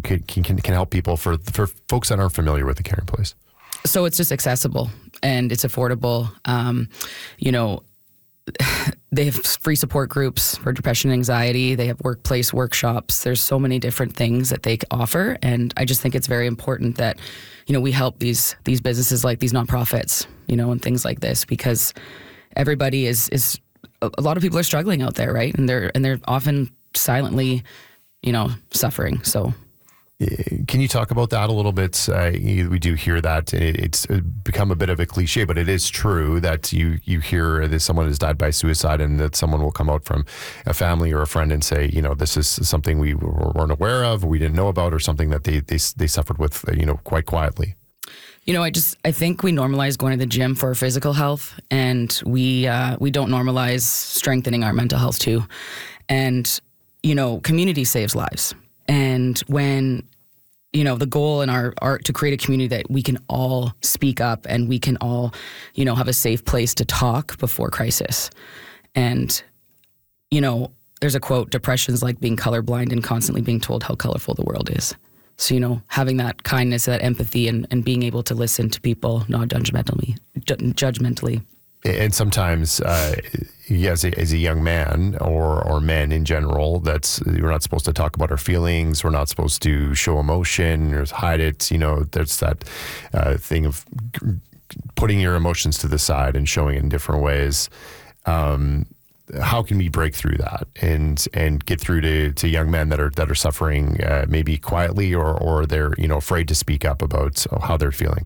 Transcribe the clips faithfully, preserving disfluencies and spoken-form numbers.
can, can, can help people for, for folks that aren't familiar with the Caring Place? So it's just accessible and it's affordable. Um, you know, they have free support groups for depression and anxiety. They have workplace workshops. There's so many different things that they offer. And I just think it's very important that, you know, we help these these businesses like these nonprofits, you know, and things like this, because everybody is, is a lot of people are struggling out there, right? And they're and they're often silently, you know, suffering. So can you talk about that a little bit? Uh, we do hear that it's become a bit of a cliche, but it is true that you you hear that someone has died by suicide, and that someone will come out from a family or a friend and say, you know, this is something we weren't aware of, or we didn't know about, or something that they they they suffered with, you know, quite quietly. You know, I just I think we normalize going to the gym for physical health, and we uh, we don't normalize strengthening our mental health too. And you know, community saves lives. And when, you know, the goal in our art to create a community that we can all speak up and we can all, you know, have a safe place to talk before crisis. And, you know, there's a quote, depression's like being colorblind and constantly being told how colorful the world is. So, you know, having that kindness, that empathy, and, and being able to listen to people not judgmentally, judgmentally. And sometimes, uh, as, a, as a young man or or men in general, that's we're not supposed to talk about our feelings. We're not supposed to show emotion or hide it. You know, there's that uh, thing of putting your emotions to the side and showing it in different ways. Um, how can we break through that and and get through to, to young men that are that are suffering uh, maybe quietly, or or they're, you know, afraid to speak up about how they're feeling?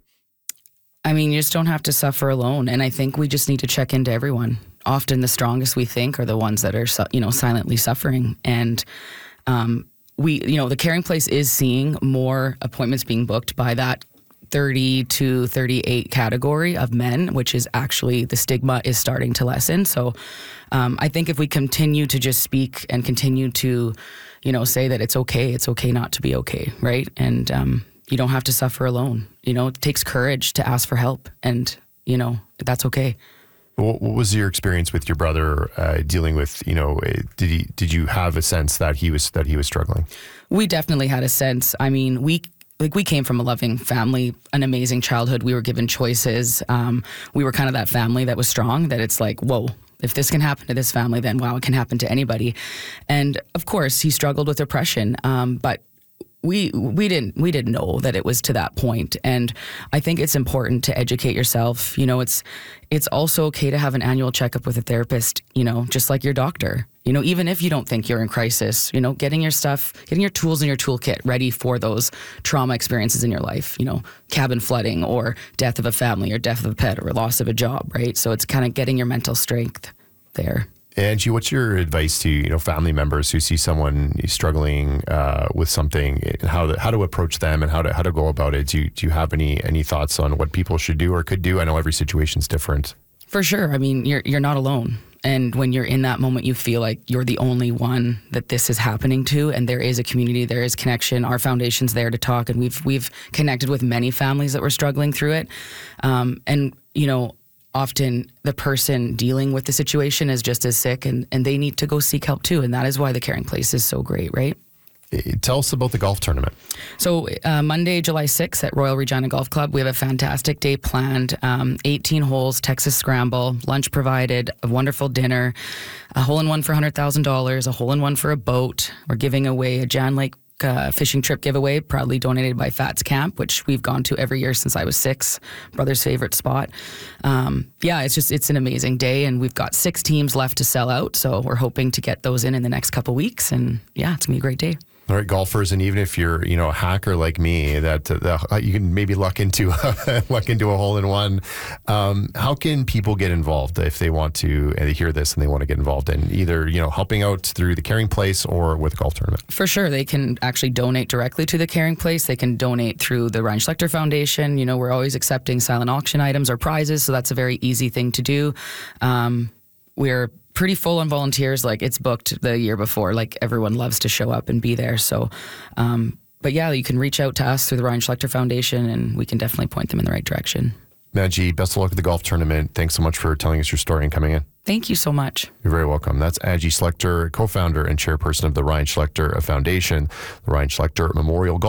I mean, you just don't have to suffer alone. And I think we just need to check into everyone. Often the strongest we think are the ones that are, you know, silently suffering. And um, we, you know, the Caring Place is seeing more appointments being booked by that thirty to thirty-eight category of men, which is actually, the stigma is starting to lessen. So um, I think if we continue to just speak and continue to, you know, say that it's okay, it's okay not to be okay, right? And um, you don't have to suffer alone. You know, it takes courage to ask for help, and, you know, that's okay. What, what was your experience with your brother uh, dealing with, you know, did he, did you have a sense that he was, that he was struggling? We definitely had a sense. I mean, we, like we came from a loving family, an amazing childhood. We were given choices. Um, we were kind of that family that was strong, that it's like, whoa, if this can happen to this family, then wow, it can happen to anybody. And of course he struggled with depression. Um, but We we didn't we didn't know that it was to that point. And I think it's important to educate yourself. You know, it's it's also okay to have an annual checkup with a therapist, you know, just like your doctor. You know, even if you don't think you're in crisis, you know, getting your stuff, getting your tools in your toolkit ready for those trauma experiences in your life, you know, cabin flooding or death of a family or death of a pet or loss of a job, right? So it's kind of getting your mental strength there. Angie, what's your advice to, you know, family members who see someone struggling uh, with something, and how to, how to approach them and how to how to go about it? Do you, do you have any any thoughts on what people should do or could do? I know every situation's different. For sure. I mean, you're you're not alone. And when you're in that moment, you feel like you're the only one that this is happening to, and there is a community, there is connection. Our foundation's there to talk, and we've we've connected with many families that were struggling through it. Um, and you know, often the person dealing with the situation is just as sick, and, and they need to go seek help too. And that is why the Caring Place is so great, right? Tell us about the golf tournament. So uh, Monday, July sixth at Royal Regina Golf Club, we have a fantastic day planned. Um, eighteen holes, Texas Scramble, lunch provided, a wonderful dinner, a hole-in-one for one hundred thousand dollars, a hole-in-one for a boat. We're giving away a Jan Lake Uh, fishing trip giveaway, proudly donated by Fats Camp, which we've gone to every year since I was six, brother's favorite spot. Um, yeah, it's just, it's an amazing day, and we've got six teams left to sell out, so we're hoping to get those in in the next couple weeks, and yeah, it's gonna be a great day. All right, golfers, and even if you're, you know, a hacker like me, that uh, you can maybe luck into luck into a hole in one. Um, how can people get involved if they want to, and they hear this and they want to get involved in either, you know, helping out through the Caring Place or with a golf tournament? For sure, they can actually donate directly to the Caring Place. They can donate through the Ryan Schlechter Foundation. You know, we're always accepting silent auction items or prizes, so that's a very easy thing to do. Um, we're pretty full on volunteers. Like, it's booked the year before. Like, everyone loves to show up and be there. So, um, but yeah, you can reach out to us through the Ryan Schlechter Foundation, and we can definitely point them in the right direction. Angie, best of luck with the golf tournament. Thanks so much for telling us your story and coming in. Thank you so much. You're very welcome. That's Angie Schlechter, co-founder and chairperson of the Ryan Schlechter Foundation, the Ryan Schlechter Memorial Golf